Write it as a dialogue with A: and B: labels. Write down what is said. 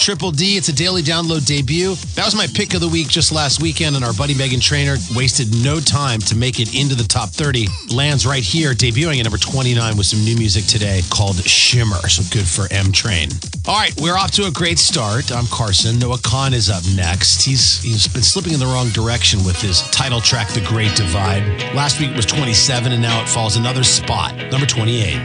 A: Triple D. It's a daily download debut. That was my pick of the week just last weekend, and our buddy Megan Trainor wasted no time to make it into the top 30. Lands right here, debuting at number 29 with some new music today called Shimmer. So good for M Train. All right, we're off to a great start. I'm Carson. Noah Kahan is up next. He's been slipping in the wrong direction with his title track, The Great Divide. Last week it was 27, and now it falls another spot, number 28.